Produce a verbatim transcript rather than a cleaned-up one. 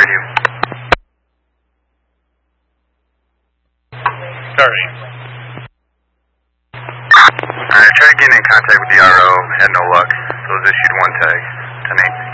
radio. Starting. Alright, tried getting in contact with the R O, had no luck, so was issued one tag, ten eight.